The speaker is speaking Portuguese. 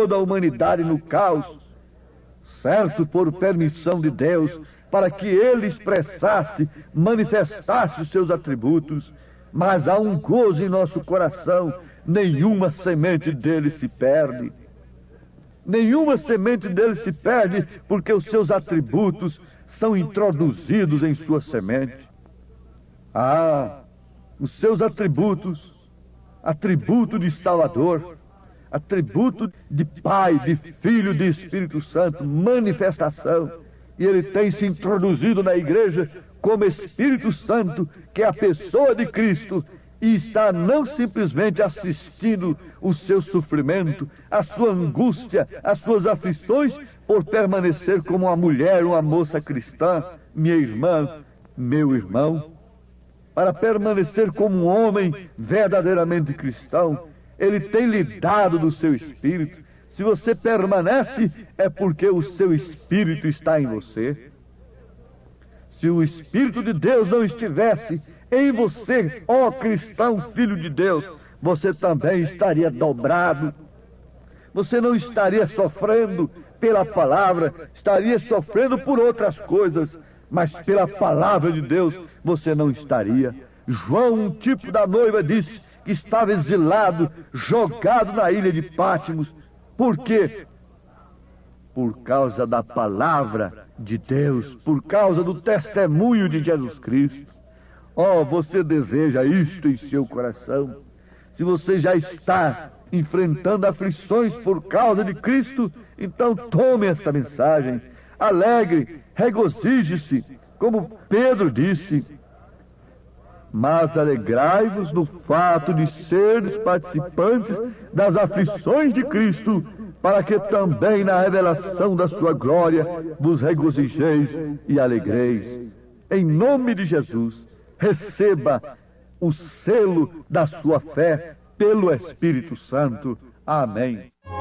toda a humanidade no caos, certo por permissão de Deus, para que Ele expressasse, manifestasse os seus atributos, mas há um gozo em nosso coração, nenhuma semente dele se perde. Nenhuma semente dele se perde, porque os seus atributos são introduzidos em sua semente. Os seus atributos, atributo de Salvador, atributo de Pai, de Filho, de Espírito Santo, manifestação. E ele tem se introduzido na igreja como Espírito Santo, que é a pessoa de Cristo, e está não simplesmente assistindo o seu sofrimento, a sua angústia, as suas aflições, por permanecer como uma mulher, uma moça cristã, minha irmã, meu irmão, para permanecer como um homem verdadeiramente cristão. Ele tem lhe dado do seu Espírito. Se você permanece, é porque o seu Espírito está em você. Se o Espírito de Deus não estivesse em você, ó cristão, filho de Deus, você também estaria dobrado. Você não estaria sofrendo pela palavra, estaria sofrendo por outras coisas, mas pela palavra de Deus você não estaria. João, um tipo da noiva, disse que estava exilado, jogado na ilha de Pátimos. Por quê? Por causa da palavra de Deus, por causa do testemunho de Jesus Cristo. Você deseja isto em seu coração? Se você já está enfrentando aflições por causa de Cristo, então tome esta mensagem, alegre, regozije-se, como Pedro disse. Mas alegrai-vos no fato de seres participantes das aflições de Cristo, para que também na revelação da sua glória vos regozijeis e alegreis. Em nome de Jesus, receba o selo da sua fé pelo Espírito Santo. Amém.